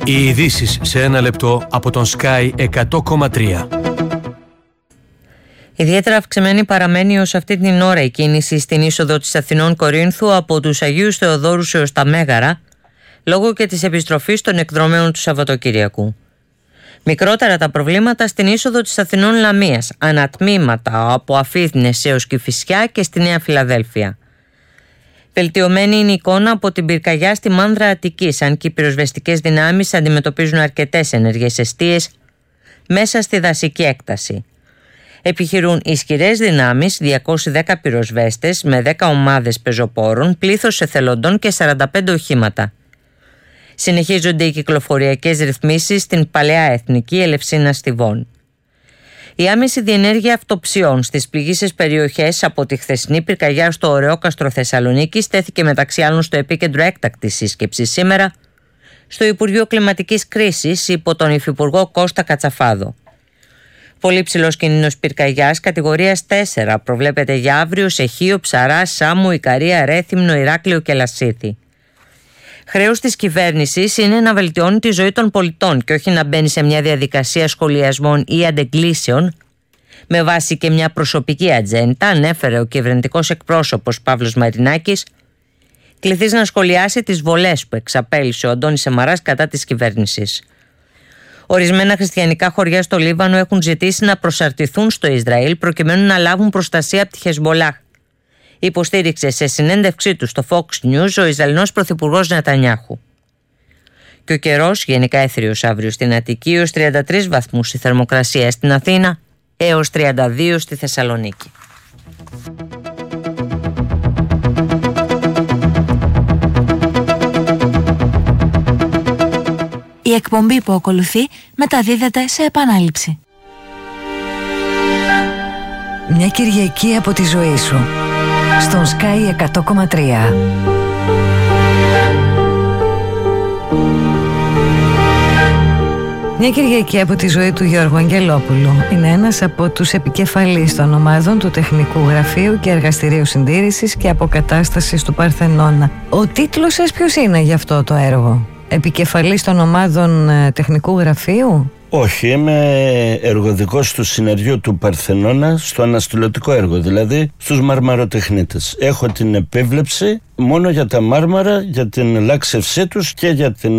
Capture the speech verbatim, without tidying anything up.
Οι ειδήσεις σε ένα λεπτό από τον Sky εκατό κόμμα τρία. Ιδιαίτερα αυξημένη παραμένει ως αυτή την ώρα η κίνηση στην είσοδο της Αθηνών Κορίνθου από τους Αγίους Θεοδόρους έως τα Μέγαρα, λόγω και της επιστροφής των εκδρομέων του Σαββατοκυριακού. Μικρότερα τα προβλήματα στην είσοδο της Αθηνών Λαμίας, ανατμήματα από Αφίθνες έως Κηφισιά και στη Νέα Φιλαδέλφια. Βελτιωμένη είναι η εικόνα από την πυρκαγιά στη Μάνδρα Αττικής, αν και οι πυροσβεστικές δυνάμεις αντιμετωπίζουν αρκετές ενεργές εστίες μέσα στη δασική έκταση. Επιχειρούν ισχυρές δυνάμεις, διακόσιοι δέκα πυροσβέστες με δέκα ομάδες πεζοπόρων, πλήθος εθελοντών και σαράντα πέντε οχήματα. Συνεχίζονται οι κυκλοφοριακές ρυθμίσεις στην Παλαιά Εθνική Ελευσίνα Στιβών. Η άμεση διενέργεια αυτοψιών στις πληγήσεις περιοχές από τη χθεσινή πυρκαγιά στο Ωρεόκαστρο Θεσσαλονίκη στέθηκε μεταξύ άλλων στο επίκεντρο έκτακτης σύσκεψης σήμερα στο Υπουργείο Κλιματικής Κρίσης υπό τον Υφυπουργό Κώστα Κατσαφάδο. Πολύ ψηλός κίνδυνος πυρκαγιάς κατηγορίας τέσσερα προβλέπεται για αύριο σε Χίο, Ψαρά, Σάμο, Ικαρία, Ρέθυμνο, Ηράκλειο και Λασίθι. Χρέος της κυβέρνησης είναι να βελτιώνει τη ζωή των πολιτών και όχι να μπαίνει σε μια διαδικασία σχολιασμών ή αντεγκλήσεων με βάση και μια προσωπική ατζέντα, ανέφερε ο κυβερνητικός εκπρόσωπος Παύλος Μαρινάκης, κληθείς να σχολιάσει τις βολές που εξαπέλυσε ο Αντώνης Σαμαράς κατά της κυβέρνησης. Ορισμένα χριστιανικά χωριά στο Λίβανο έχουν ζητήσει να προσαρτηθούν στο Ισραήλ προκειμένου να λάβουν προστασία από τη Χεσμολάχ. Υποστήριξε σε συνέντευξή του στο Fox News ο Ισραηλινός πρωθυπουργός Νετανιάχου. Και ο καιρός γενικά έθριος αύριο στην Αττική έως τριάντα τρεις βαθμούς η θερμοκρασία, στην Αθήνα έως τριάντα δύο στη Θεσσαλονίκη. Η εκπομπή που ακολουθεί μεταδίδεται σε επανάληψη. Μια Κυριακή από τη ζωή σου στον Sky εκατό κόμμα τρία. Μια Κυριακή από τη ζωή του Γιώργου Αγγελόπουλου. Είναι ένας από τους επικεφαλείς των ομάδων του Τεχνικού Γραφείου και Εργαστηρίου Συντήρησης και Αποκατάστασης του Παρθενώνα. Ο τίτλος σας ποιος είναι για αυτό το έργο? Επικεφαλής των ομάδων Τεχνικού Γραφείου? Όχι, είμαι εργοδικός του συνεργείου του Παρθενώνα στο αναστηλωτικό έργο, δηλαδή στους μαρμαροτεχνίτες. Έχω την επίβλεψη μόνο για τα μάρμαρα, για την λάξευσή τους και για την